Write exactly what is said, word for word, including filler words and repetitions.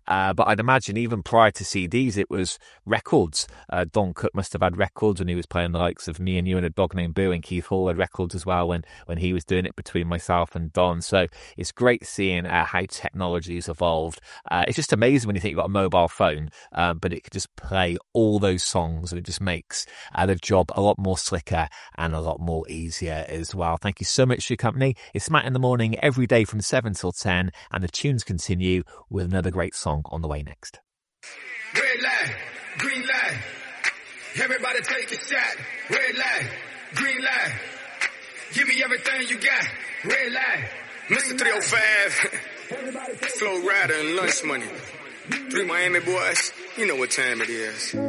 Uh, but I'd imagine even prior to C Ds, it was records. Uh, Don Cook must have had records when he was playing the likes of Me and You and A Dog Named Boo, and Keith Hall had records as well when, when he was doing it between myself and Don. So it's great seeing uh, how technology has evolved. Uh, it's just amazing when you think you've got a mobile phone, um, but it could just play all those songs, and it just makes uh, the job a lot more slicker and a lot more easier as well. Thank you so much for your company. It's Matt in the Morning every day from seven till ten, and the tunes continue with another great song on the way next. Red light, green light, everybody take a shot. Red light, green light, give me everything you got. Red light, Mister three oh five, Flow Rider and Lunch Money. Three Miami boys, you know what time it is.